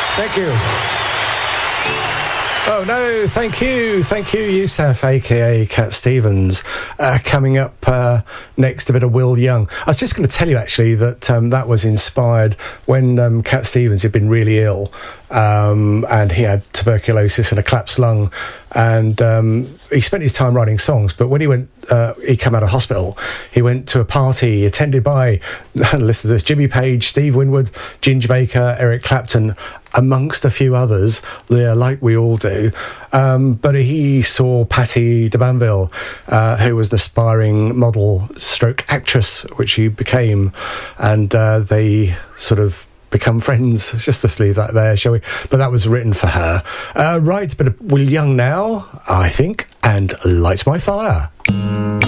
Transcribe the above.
Thank you. Oh no, thank you, Yousaf, aka Cat Stevens. Coming up next, a bit of Will Young. I was just going to tell you actually that that was inspired when Cat Stevens had been really ill, and he had tuberculosis and a collapsed lung, and he spent his time writing songs. But when he came out of hospital, he went to a party attended by, listen to this, Jimmy Page, Steve Winwood, Ginger Baker, Eric Clapton, amongst a few others, like we all do. But he saw Patti de Banville, who was an aspiring model stroke actress, which he became, and they sort of become friends. Just let's leave that there, shall we? But that was written for her. Right, but Will Young now, I think, and Light My Fire.